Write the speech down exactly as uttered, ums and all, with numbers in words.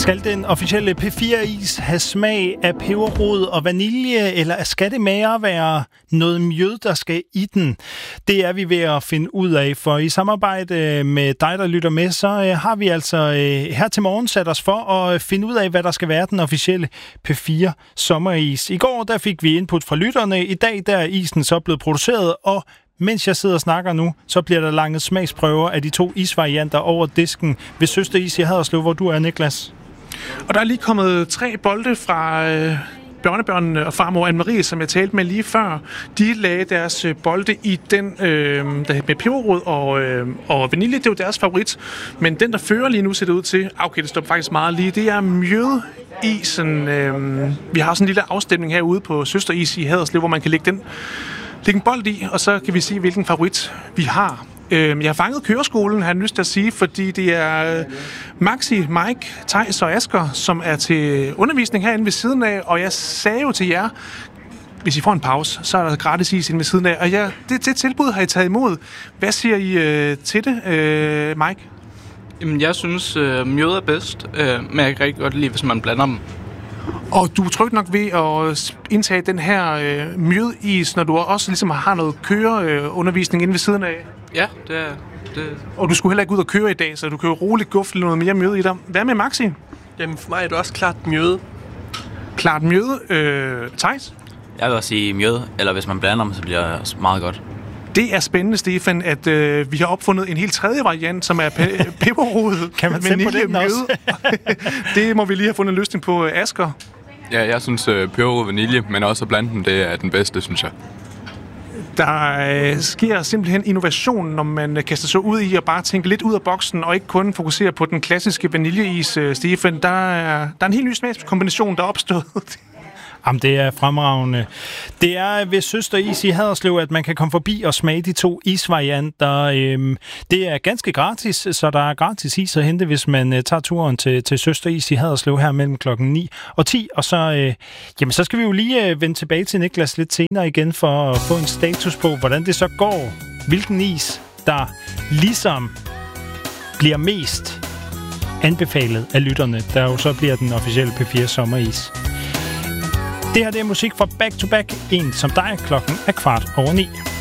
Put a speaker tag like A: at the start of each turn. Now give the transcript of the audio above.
A: Skal den officielle P fire-is have smag af peberrod og vanilje, eller skal det mere være noget mjød, der skal i den? Det er vi ved at finde ud af, for i samarbejde med dig, der lytter med, så har vi altså her til morgen sat os for at finde ud af, hvad der skal være den officielle P fire sommeris. I går der fik vi input fra lytterne. I dag der er isen så blevet produceret, og mens jeg sidder og snakker nu, så bliver der langet smagsprøver af de to isvarianter over disken ved Søsteris i Haderslev, hvor du er, Niklas.
B: Og der er lige kommet tre bolde fra øh, børnebørnene og farmor Anne-Marie, som jeg talte med lige før. De lagde deres øh, bolde i den, øh, der med peberrod og, øh, og vanilje. Det er jo deres favorit. Men den, der fører lige nu, ser det ud til, okay, det står faktisk meget lige, det er mjødisen. Øh, vi har sådan en lille afstemning herude på Søsteris i Haderslev, hvor man kan lægge den lægge en bold i, og så kan vi sige, hvilken favorit vi har. Jeg har fanget køreskolen, har jeg lyst til at sige, fordi det er Maxi, Mike, Theis og Asger, som er til undervisning herinde ved siden af, og jeg sagde jo til jer, hvis I får en pause, så er der gratis is inde ved siden af, og jeg, det, det tilbud har I taget imod. Hvad siger I øh, til det, øh, Mike?
C: Jamen, jeg synes, øh, mjød er bedst, øh, men jeg kan rigtig godt lide, hvis man blander dem.
B: Og du er tryg nok ved at indtage den her øh, mjødis, når du også ligesom har noget køreundervisning øh, inde ved siden af?
C: Ja, det er det.
B: Og du skulle heller ikke ud og køre i dag, så du kan jo roligt gufle noget mere mjød i dig. Hvad med Maxi?
D: Jamen for mig er det også klart mjød.
B: Klart mjød. Øh, Theis?
E: Jeg vil også sige mjød, eller hvis man blander dem, så bliver det meget godt.
B: Det er spændende, Stefan, at øh, vi har opfundet en helt tredje variant, som er pe- peberrod.
A: Kan man tænke på den også?
B: Det må vi lige have fundet en løsning på, Asger.
F: Ja, jeg synes uh, peberrod vanilje, men også at blande dem, det er den bedste, synes jeg.
B: Der øh, sker simpelthen innovation, når man kaster sig ud i at bare tænke lidt ud af boksen, og ikke kun fokusere på den klassiske vaniljeis, øh, Stefan. Der er, der er en helt ny smagskombination, der er opstået.
A: Jamen, det er fremragende. Det er ved Søsteris i Haderslev, at man kan komme forbi og smage de to isvarianter. Øhm, det er ganske gratis, så der er gratis is at hente, hvis man øh, tager turen til, til Søsteris i Haderslev her mellem klokken ni og ti. Og så, øh, jamen, så skal vi jo lige øh, vende tilbage til Niklas lidt senere igen for at få en status på, hvordan det så går. Hvilken is, der ligesom bliver mest anbefalet af lytterne, der jo så bliver den officielle P fire sommeris. Det her det er musik fra Back to Back, en som dig, klokken er kvart over ni.